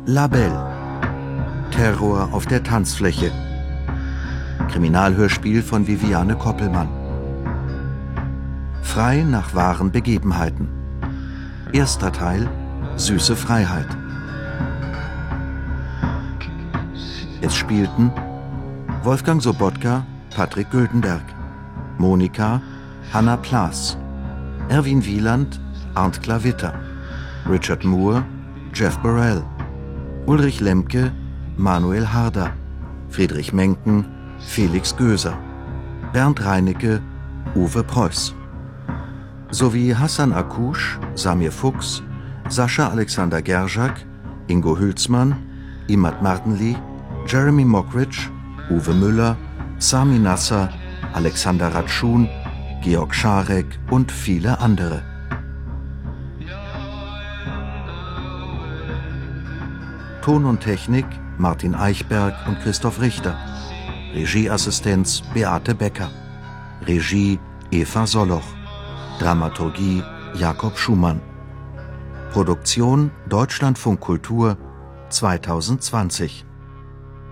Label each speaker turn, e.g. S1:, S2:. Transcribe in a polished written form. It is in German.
S1: La Belle. Terror auf der Tanzfläche. Kriminalhörspiel von Viviane Koppelmann. Frei nach wahren Begebenheiten. Erster Teil: Süße Freiheit. Es spielten Wolfgang Sobotka, Patrick Güldenberg, Monika, Hanna Plaas, Erwin Wieland, Arndt Klavitter, Richard Moore, Jeff Burrell, Ulrich Lemke, Manuel Harder, Friedrich Menken, Felix Göser, Bernd Reinecke, Uwe Preuß, sowie Hassan Akush, Samir Fuchs, Sascha Alexander Gerschak, Ingo Hülsmann, Imad Martenli, Jeremy Mockridge, Uwe Müller, Sami Nasser, Alexander Ratschun, Georg Scharek und viele andere. Ton und Technik Martin Eichberg und Christoph Richter. Regieassistenz Beate Becker. Regie Eva Soloch. Dramaturgie Jakob Schumann. Produktion Deutschlandfunk Kultur 2020.